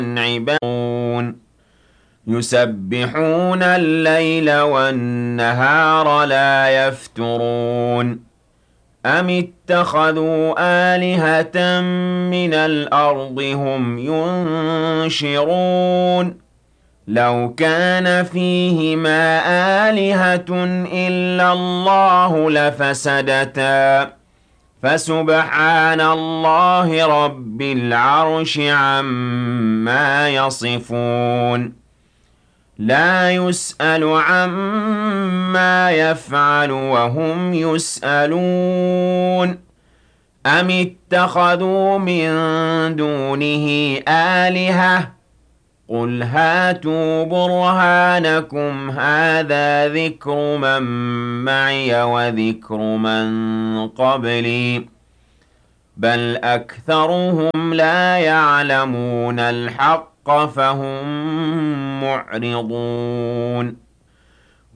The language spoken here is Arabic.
عبادون يسبحون الليل والنهار لا يفترون أم اتخذوا آلهة من الأرض هم ينشرون لو كان فيهما آلهة إلا الله لفسدتا فسبحان الله رب العرش عما يصفون لا يسأل عما يفعل وهم يسألون أم اتخذوا من دونه آلهة قل هاتوا برهانكم هذا ذكر من معي وذكر من قبلي بل أكثرهم لا يعلمون الحق فهم معرضون